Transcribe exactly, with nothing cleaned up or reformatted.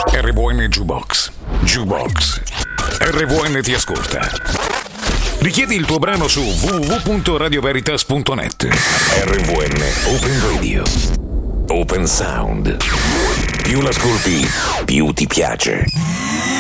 R V N Jukebox. Jukebox. R V N ti ascolta. Richiedi il tuo brano su w w w punto radio veritas punto net. R V N Open Radio. Open Sound. Più l'ascolti, più ti piace.